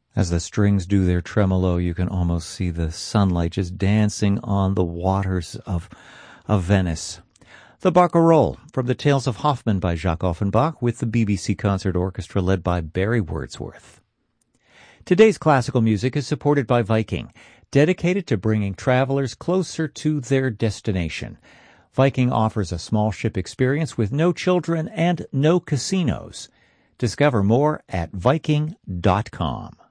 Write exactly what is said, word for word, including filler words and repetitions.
As the strings do their tremolo, you can almost see the sunlight just dancing on the waters of, of Venice. The Barcarolle, from the Tales of Hoffmann by Jacques Offenbach, with the B B C Concert Orchestra led by Barry Wordsworth. Today's classical music is supported by Viking, dedicated to bringing travelers closer to their destination. Viking offers a small ship experience with no children and no casinos. Discover more at Viking dot com.